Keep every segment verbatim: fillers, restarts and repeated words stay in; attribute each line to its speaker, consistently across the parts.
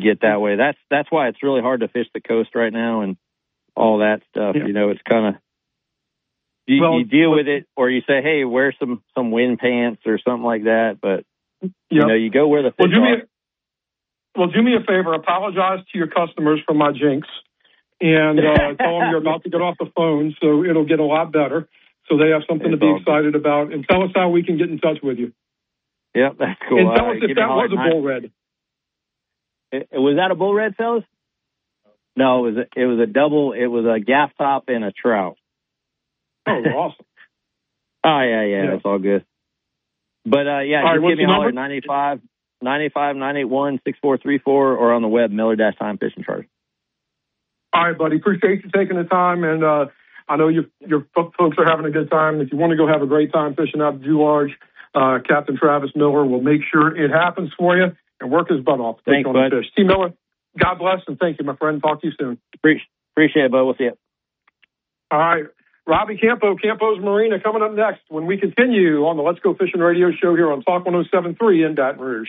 Speaker 1: get that way. That's that's why it's really hard to fish the coast right now and all that stuff. Yeah. You know, it's kind of you, well, you deal with it, or you say, hey, wear some some wind pants or something like that. But yep. you know, you go where the fish
Speaker 2: well, do
Speaker 1: are.
Speaker 2: Me a, well, do me a favor. Apologize to your customers for my jinx, and uh, tell them you're about to get off the phone, so it'll get a lot better. So they have something it's to be excited good. about, and tell us how we can get in touch with you.
Speaker 1: Yep, that's cool.
Speaker 2: And tell
Speaker 1: All
Speaker 2: us
Speaker 1: right,
Speaker 2: if that was a bull red.
Speaker 1: It, was that a bull red, fellas? No, it was a, it was a double. It was a gaff top and a trout.
Speaker 2: Oh, awesome.
Speaker 1: oh, yeah, yeah, yeah, that's all good. But, uh, yeah,
Speaker 2: all
Speaker 1: just
Speaker 2: right,
Speaker 1: give me a holler at ninety-five, ninety-five, nine eight one, six four three four or on the web, Miller Time Fishing Charter.
Speaker 2: All right, buddy. Appreciate you taking the time, and uh, I know you, your folks are having a good time. If you want to go have a great time fishing out at Dularge, uh, Captain Travis Miller will make sure it happens for you and work his butt off to take on the fish. T. Miller, God bless, and thank you, my friend. Talk to you soon.
Speaker 1: Appreciate it, bud. We'll see you.
Speaker 2: All right. Robbie Campo, Campo's Marina, coming up next when we continue on the Let's Go Fishing radio show here on Talk one oh seven point three in Baton Rouge.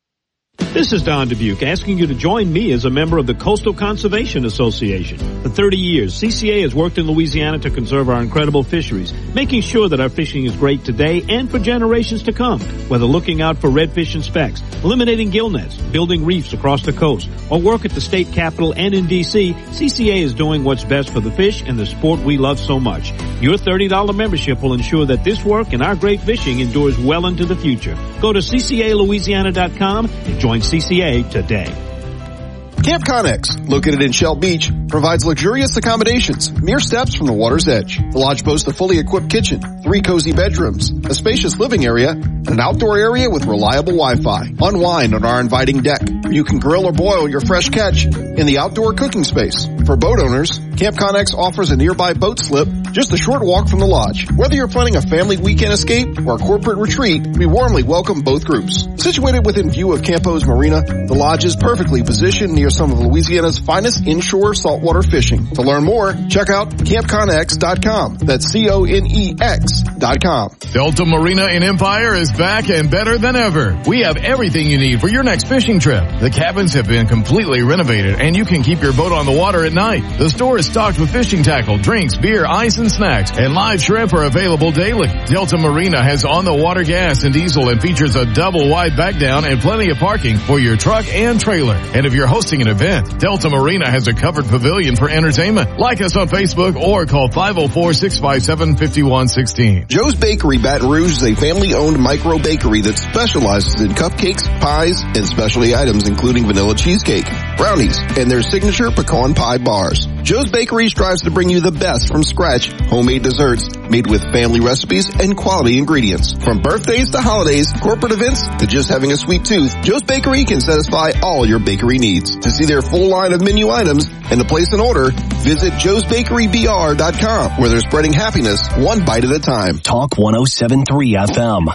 Speaker 3: This is Don Dubuque asking you to join me as a member of the Coastal Conservation Association. For thirty years, C C A has worked in Louisiana to conserve our incredible fisheries, making sure that our fishing is great today and for generations to come. Whether looking out for redfish and specks, eliminating gill nets, building reefs across the coast, or work at the state capitol and in D C, C C A is doing what's best for the fish and the sport we love so much. Your thirty dollars membership will ensure that this work and our great fishing endures well into the future. Go to C C A Louisiana dot com and join C C A today.
Speaker 4: Camp Connex, located in Shell Beach, provides luxurious accommodations, mere steps from the water's edge. The lodge boasts a fully equipped kitchen, three cozy bedrooms, a spacious living area, and an outdoor area with reliable Wi-Fi. Unwind on our inviting deck, where you can grill or boil your fresh catch in the outdoor cooking space. For boat owners, Camp Connex offers a nearby boat slip, just a short walk from the lodge. Whether you're planning a family weekend escape or a corporate retreat, we warmly welcome both groups. Situated within view of Campo's Marina, the lodge is perfectly positioned near some of Louisiana's finest inshore saltwater fishing. To learn more, check out camp connex dot com. That's C O N E X dot com.
Speaker 5: Delta Marina in Empire is back and better than ever. We have everything you need for your next fishing trip. The cabins have been completely renovated and you can keep your boat on the water at night. The store is stocked with fishing tackle, drinks, beer, ice, and snacks, and live shrimp are available daily. Delta Marina has on-the-water gas and diesel and features a double wide back down and plenty of parking for your truck and trailer. And if you're hosting an event, Delta Marina has a covered pavilion for entertainment. Like us on Facebook or call five oh four, six five seven, five one one six.
Speaker 4: Joe's Bakery Baton Rouge is a family-owned micro bakery that specializes in cupcakes, pies, and specialty items including vanilla cheesecake, brownies, and their signature pecan pie bars. Joe's Bakery strives to bring you the best from scratch homemade desserts made with family recipes and quality ingredients. From birthdays to holidays, corporate events to just having a sweet tooth, Joe's Bakery can satisfy all your bakery needs. To see their full line of menu items and to place an order, visit joes bakery b r dot com, where they're spreading happiness one bite at a time.
Speaker 6: Talk one oh seven point three F M.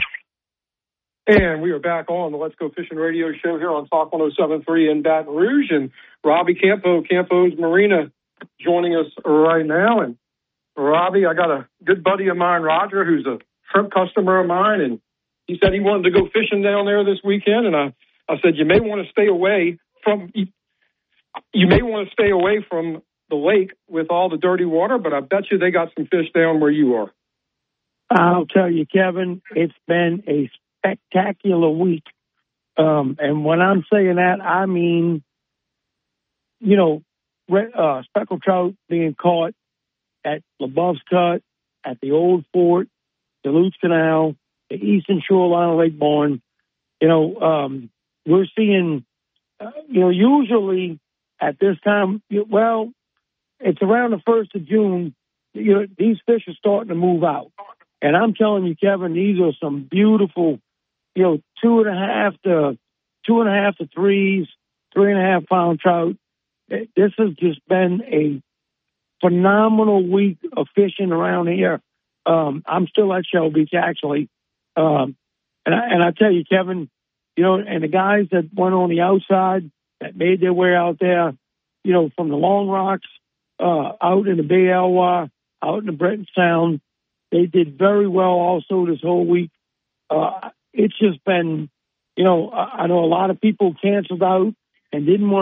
Speaker 2: And we are back on the Let's Go Fishing radio show here on Talk one oh seven point three in Baton Rouge. And Robbie Campo, Campo's Marina, joining us right now. And Robbie, I got a good buddy of mine, Roger, who's a shrimp customer of mine, and he said he wanted to go fishing down there this weekend. And I, I said, you may want to stay away from, you may want to stay away from the lake with all the dirty water, but I bet you they got some fish down where you are.
Speaker 7: I'll tell you, Kevin, it's been a spectacular week. Um, and when I'm saying that, I mean, you know, uh, speckled trout being caught at LaBeouf's Cut, at the Old Fort, Duluth Canal, the eastern shoreline of Lake Bourne. You know, um, we're seeing, uh, you know, usually at this time, well, it's around the first of June, you know, these fish are starting to move out. And I'm telling you, Kevin, these are some beautiful, you know, two and a half to two and a half to threes, three and a half pound trout. This has just been a phenomenal week of fishing around here. Um, I'm still at Shell Beach, actually. Um, and, I, and I tell you, Kevin, you know, and the guys that went on the outside that made their way out there, you know, from the Long Rocks, uh, out in the Bay Elwha, out in the Breton Sound, they did very well also this whole week. Uh, it's just been, you know, I, I know a lot of people canceled out and didn't want